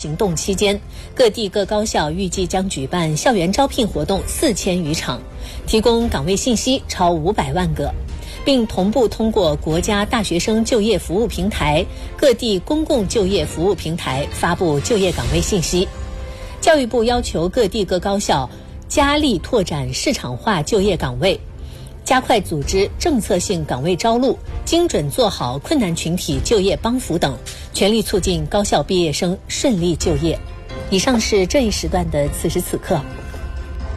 行动期间，各地各高校预计将举办校园招聘活动4000余场，提供岗位信息超500万个，并同步通过国家大学生就业服务平台、各地公共就业服务平台发布就业岗位信息。教育部要求各地各高校加力拓展市场化就业岗位，加快组织政策性岗位招录，精准做好困难群体就业帮扶等，全力促进高校毕业生顺利就业。以上是这一时段的此时此刻。